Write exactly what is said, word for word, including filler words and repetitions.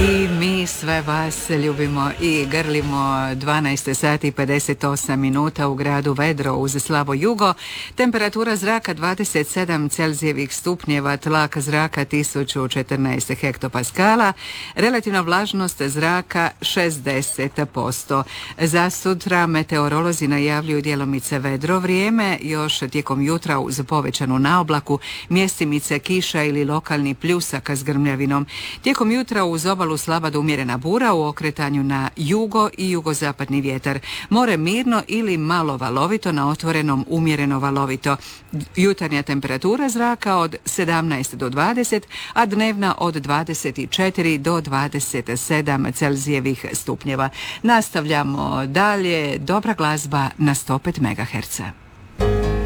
I mi sve vas ljubimo i grlimo. Dvanaest sati i pedeset osam minuta u gradu Vedro uz slabo jugo. Temperatura zraka dvadeset sedam Celzijevih stupnjeva, tlak zraka tisuću četrnaest hektopaskala, relativna vlažnost zraka šezdeset posto. Za sutra meteorolozi najavljuju djelomice vedro vrijeme, još tijekom jutra uz povećanu naoblaku, mjestimice kiša ili lokalni pljusak s grmljavinom. Tijekom jutra uz obalu slaba do umjerena bura u okretanju na jugo i jugozapadni vjetar. More mirno ili malo valovito, na otvorenom umjereno valovito. Jutarnja temperatura zraka od sedamnaest do dvadeset, a dnevna od dvadeset četiri do dvadeset sedam Celzijevih stupnjeva. Nastavljamo dalje. Dobra glazba na sto pet megaherca.